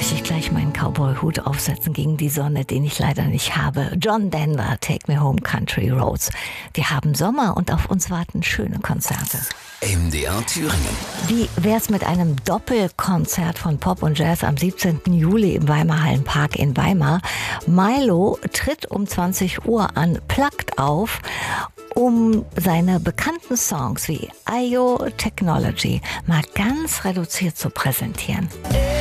möchte ich gleich meinen Cowboy-Hut aufsetzen gegen die Sonne, den ich leider nicht habe. John Denver, Take Me Home, Country Roads. Wir haben Sommer und auf uns warten schöne Konzerte. MDR Thüringen. Wie wär's mit einem Doppelkonzert von Pop und Jazz am 17. Juli im Weimar Hallenpark in Weimar? Milo tritt um 20 Uhr unplugged auf, um seine bekannten Songs wie IO Technology mal ganz reduziert zu präsentieren.